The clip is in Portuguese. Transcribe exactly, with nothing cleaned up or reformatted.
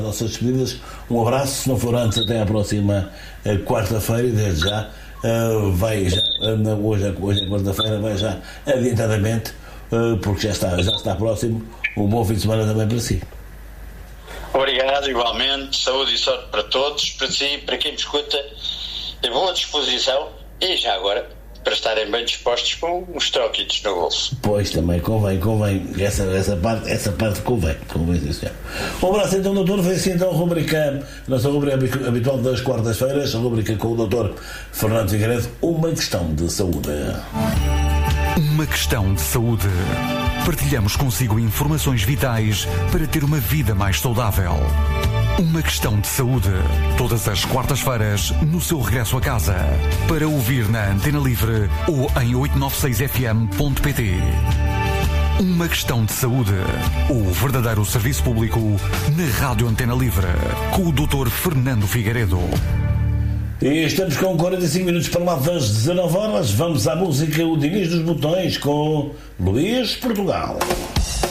nossas despedidas. Um abraço, se não for antes, até à próxima uh, quarta-feira, e desde já uh, vai já, uh, hoje, hoje é quarta-feira, vai já adiantadamente, uh, porque já está, já está próximo. Um bom fim de semana também para si. Obrigado, igualmente. Saúde e sorte para todos, para si, para quem me escuta. De boa disposição e já agora para estarem bem dispostos com os troquitos no bolso. Pois, também convém, convém. Essa, essa, parte, essa parte convém. convém sim, um abraço então, doutor. Foi assim então a rubrica, a nossa rubrica habitual das quartas-feiras, a rubrica com o doutor Fernando Figueiredo, uma questão de saúde. Uma questão de saúde. Partilhamos consigo informações vitais para ter uma vida mais saudável. Uma questão de saúde. Todas as quartas-feiras, no seu regresso a casa. Para ouvir na Antena Livre ou em oito nove seis f m ponto p t. Uma questão de saúde. O verdadeiro serviço público na Rádio Antena Livre. Com o doutor Fernando Figueiredo. E estamos com quarenta e cinco minutos para lá das dezanove horas. Vamos à música O Diniz dos Botões com Luís Portugal.